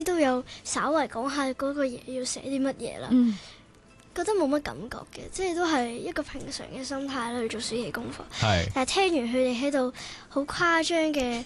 都有稍為講下嗰個嘢要寫啲乜嘢啦。覺得冇乜感覺嘅，即係都係一個平常嘅心態去做暑期功課。但係聽完佢哋喺度好誇張嘅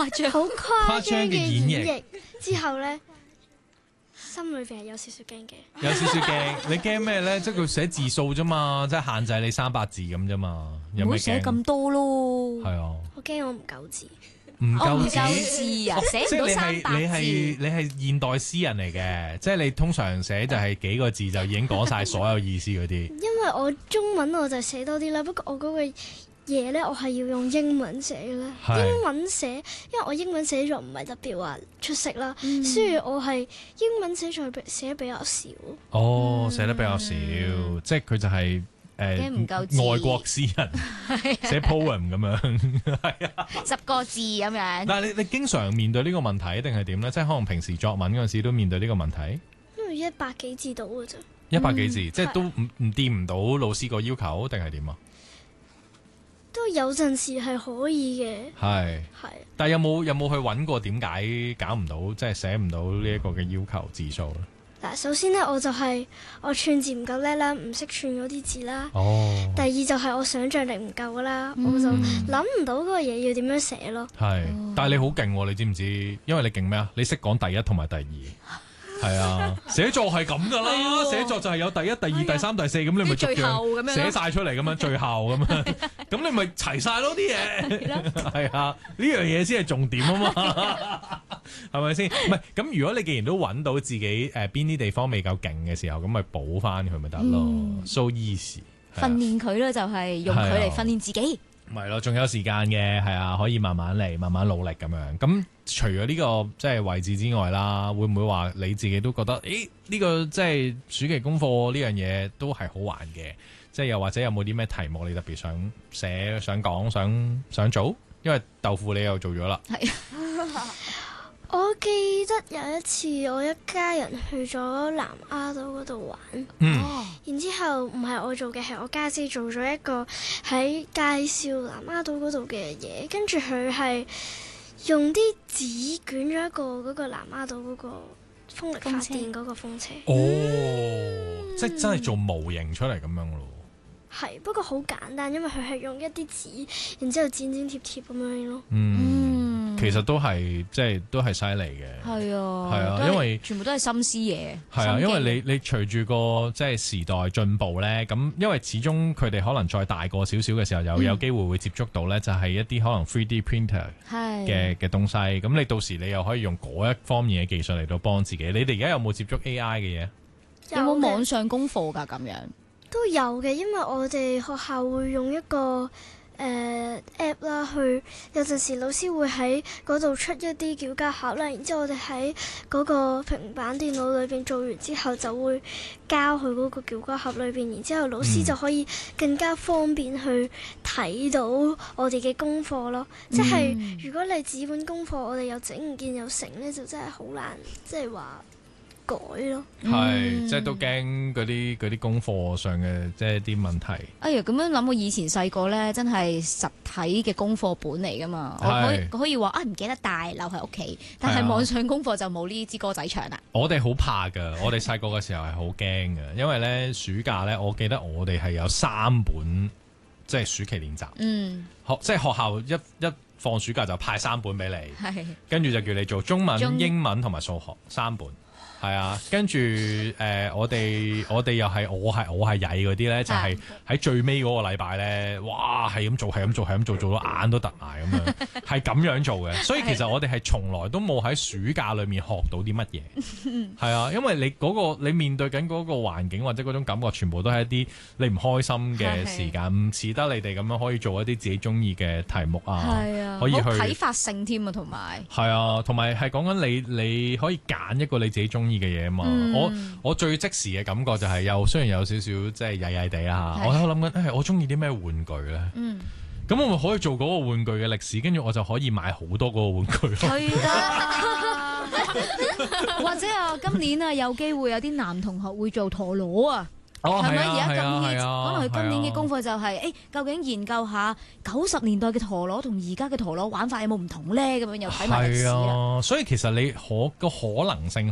演繹之後咧，心裏邊係有少少驚嘅。 有少少驚，你驚咩咧？即係佢寫字數啫嘛，即係限制你300字咁啫嘛，有咩驚？ 唔好寫咁多咯。 係啊， 我驚我唔夠字。 唔夠字啊，寫唔到300字。 你係現代詩人嚟嘅，即係你通常寫就係幾個字就已經講晒所有意思嗰啲。 因為我中文我就寫多啲啦，不過我嗰個嘢咧，我係要用英文寫嘅咧。英文寫，因為我英文寫作唔係特別話出色啦，所以我係英文寫作寫得比較少。 哦，寫得比較少，即係佢就係。外國詩人寫 poem 咁樣，係啊 ，10個字咁樣。 但係你經常面對呢個問題，定係點咧？即係可能平時作文嗰陣時都面對呢個問題。 因為100幾字到嘅啫。 100幾字，即係都唔掂唔到老師個要求，定係點啊？ 都有陣時係可以嘅。係。 但係有冇去揾過點解搞唔到，即係寫唔到呢一個嘅要求字數咧？ 嗱，首先咧，我就係我串字唔夠叻啦，唔識串嗰啲字啦。第二就係我想像力唔夠啦，我就諗唔到嗰個嘢要點樣寫咯。 但係你好勁喎，你知唔知？因為你勁咩啊？你識講第一同埋第二。係啊，寫作係咁噶啦，寫作就係有第一、第二、第三、第四，咁你咪逐樣寫晒出嚟咁樣，最後咁樣，咁你咪齊晒咯啲嘢。係啊，呢樣嘢先係重點啊嘛，係咪先？唔係咁，如果你既然都揾到自己邊啲地方未夠勁嘅時候，咁咪補翻佢咪得咯。So easy， 訓練佢咧就係用佢嚟訓練自己。 唔係咯，仲有時間嘅，係啊，可以慢慢嚟，慢慢努力咁樣。咁除咗呢個即係位置之外啦，會唔會話你自己都覺得，呢個即係暑期功課呢樣嘢都係好玩嘅？即係又或者有冇啲咩題目你特別想寫、想講、想做？因為豆腐你又做咗啦。係。 我記得有一次我一家人去咗南丫島嗰度玩，然之後唔係我做嘅，係我家姐做咗一個喺介紹南丫島嗰度嘅嘢，跟住佢係用啲紙捲咗一個嗰個南丫島嗰個風力發電嗰個風車。 即係真係做模型出嚟咁樣咯。 係，不過好簡單，因為佢係用一啲紙，然之後剪貼貼咁樣咯。 其實都係即係都係犀利嘅。係啊，因為全部都係心思嘢。 係啊，因為你隨住個即係時代進步咧，咁因為始終佢哋可能再大個少少嘅時候，有機會會接觸到咧，就係一啲可能 3D printer 嘅東西。咁你到時你又可以用嗰一方面嘅技術嚟到幫自己。你哋而家有冇接觸 AI 嘅嘢？ 有冇網上功課㗎？咁樣都有嘅，因為我哋學校會用一個app 啦，去有陣時老師會喺嗰度出一啲繳交盒啦，然之後我哋喺嗰個平板電腦裏邊做完之後，就會交去嗰個繳交盒裏邊，然之後老師就可以更加方便去睇到我哋嘅功課咯。即係如果你紙本功課我哋又整唔見又成呢，就真係好難，即係話改咯。 係，即係都驚嗰啲功課上嘅即係啲問題。 哎呀，咁樣諗，我以前細個咧，真係實體嘅功課本嚟噶嘛，我可以話唔記得帶留喺屋企，但係網上功課就冇呢支歌仔唱啦。 我哋好怕噶，我哋細個嘅時候係好驚嘅，因為咧暑假咧，我記得我哋係有3本即係暑期練習。即係學校一放暑假就派3本俾你，跟住就叫你做中文、英文同埋數學3本。係啊，跟住我哋又係我係曳嗰啲咧，就係喺最尾嗰個禮拜咧，哇係咁做，做到眼都突埋咁樣，係咁樣做嘅。所以其實我哋係從來都冇喺暑假裏面學到啲乜嘢。係啊，因為你面對緊嗰個環境或者嗰種感覺，全部都係一啲你唔開心嘅時間，唔似得你哋咁樣可以做一啲自己中意嘅題目啊，可以去啟發性添啊，同埋係啊，同埋係講緊你可以揀一個你自己中意嘅嘢啊嘛。我最即時嘅感覺就係雖然有少少即係曳曳地啦嚇，我喺度諗緊我中意啲咩玩具咧？咁我咪可以做嗰個玩具嘅歷史，跟住我就可以買好多嗰個玩具咯。 係啊，或者今年有機會有啲男同學會做陀螺啊。 係咪？ 而家今年可能佢今年嘅功課就係究竟研究下90年代嘅陀螺同而家嘅陀螺玩法有冇唔同咧？咁樣又睇埋歷史啦。 所以其實你個可能性